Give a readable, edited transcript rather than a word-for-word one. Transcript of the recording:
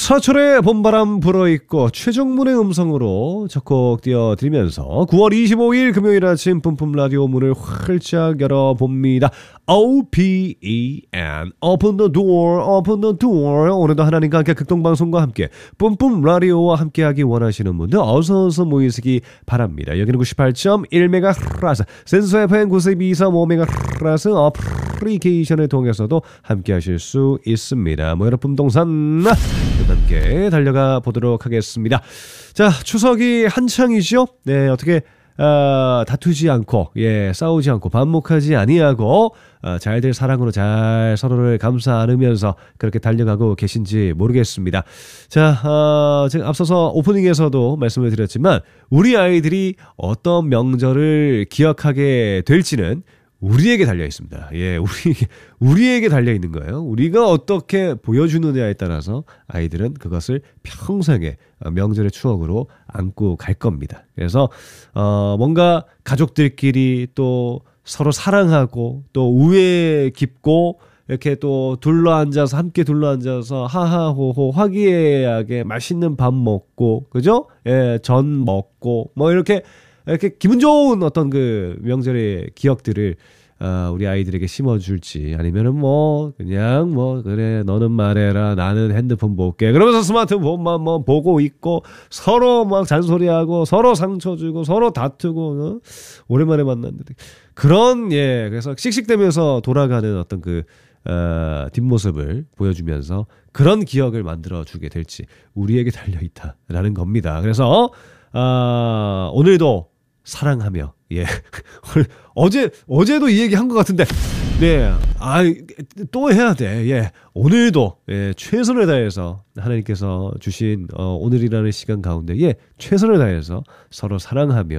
서철의 봄바람 불어있고 최정문의 음성으로 첫 곡 띄워드리면서 9월 25일 금요일 아침 뿜뿜 라디오 문을 활짝 열어봅니다. OPEN Open the door, open the door. 오늘도 하나님과 함께 극동방송과 함께 뿜뿜 라디오와 함께하기 원하시는 분들 어서 모이시기 바랍니다. 여기는 98.1MHz 센서 FM 92.5MHz 어플리케이션을 통해서도 함께하실 수 있습니다. 여러분 동산 함께 달려가 보도록 하겠습니다. 자, 추석이 한창이죠. 네, 어떻게 다투지 않고, 싸우지 않고, 반목하지 아니하고, 잘들 사랑으로 잘 서로를 감싸 안으면서 그렇게 달려가고 계신지 모르겠습니다. 자, 제가 앞서서 오프닝에서도 말씀을 드렸지만, 우리 아이들이 어떤 명절을 기억하게 될지는 우리에게 달려 있습니다. 우리에게 달려 있는 거예요. 우리가 어떻게 보여주느냐에 따라서 아이들은 그것을 평생의 명절의 추억으로 안고 갈 겁니다. 그래서 뭔가 가족들끼리 또 서로 사랑하고 또 우애 깊고 이렇게 또 함께 둘러앉아서 하하호호 화기애애하게 맛있는 밥 먹고, 그죠? 전 먹고 이렇게 기분 좋은 어떤 그 명절의 기억들을 우리 아이들에게 심어줄지, 아니면은 그냥 그래 너는 말해라 나는 핸드폰 볼게 그러면서 스마트폰만 보고 있고 서로 막 잔소리하고 서로 상처 주고 서로 다투고 오랜만에 만났는데 그런 그래서 씩씩대면서 돌아가는 어떤 그 뒷모습을 보여주면서 그런 기억을 만들어주게 될지 우리에게 달려있다라는 겁니다. 그래서 오늘도 사랑하며 어제도 이 얘기 한 것 같은데 또 해야 돼. 오늘도 최선을 다해서 하나님께서 주신 오늘이라는 시간 가운데 최선을 다해서 서로 사랑하며